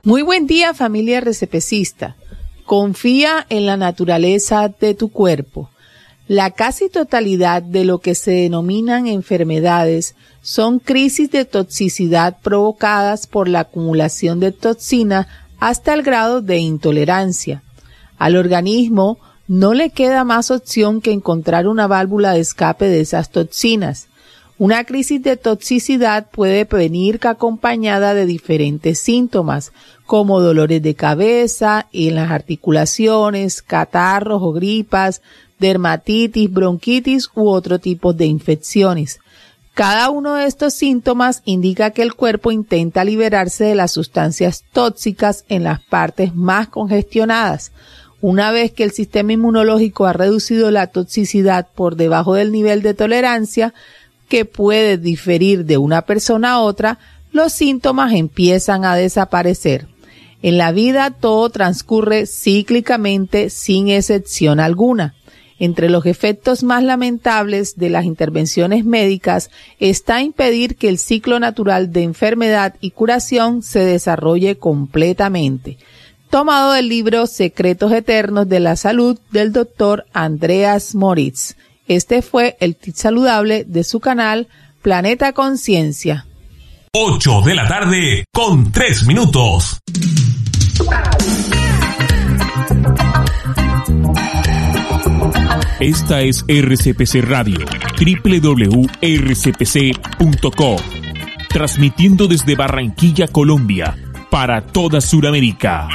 Muy buen día, familia RCPcista. Confía en la naturaleza de tu cuerpo. La casi totalidad de lo que se denominan enfermedades son crisis de toxicidad provocadas por la acumulación de toxina hasta el grado de intolerancia. Al organismo no le queda más opción que encontrar una válvula de escape de esas toxinas. Una crisis de toxicidad puede venir acompañada de diferentes síntomas, como dolores de cabeza, en las articulaciones, catarros o gripas, dermatitis, bronquitis u otro tipo de infecciones. Cada uno de estos síntomas indica que el cuerpo intenta liberarse de las sustancias tóxicas en las partes más congestionadas. Una vez que el sistema inmunológico ha reducido la toxicidad por debajo del nivel de tolerancia, que puede diferir de una persona a otra, los síntomas empiezan a desaparecer. En la vida todo transcurre cíclicamente sin excepción alguna. Entre los efectos más lamentables de las intervenciones médicas está impedir que el ciclo natural de enfermedad y curación se desarrolle completamente. Tomado del libro Secretos Eternos de la Salud del Dr. Andreas Moritz. Este fue el tip saludable de su canal Planeta Conciencia. 8 de la tarde con 3 minutos. Esta es RCPC Radio, www.rcpc.co, transmitiendo desde Barranquilla, Colombia, para toda Sudamérica.